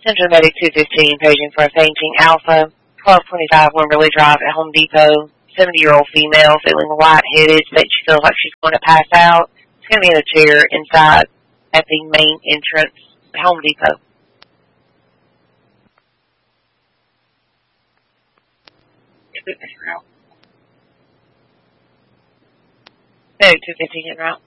Central Medic 215, paging for a fainting Alpha, 1225 Wimberley Drive at Home Depot. 70-year-old female feeling lightheaded, that she feels like she's going to pass out. She's going to be in a chair inside at the main entrance at Home Depot. Medic 215 en route.